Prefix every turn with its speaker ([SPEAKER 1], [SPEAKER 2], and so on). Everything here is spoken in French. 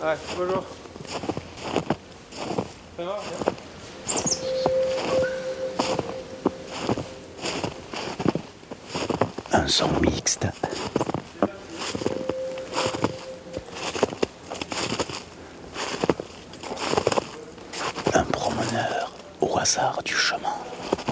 [SPEAKER 1] Ouais, bonjour. Ça va, bien.
[SPEAKER 2] Un son mixte. Un promeneur au hasard du chemin.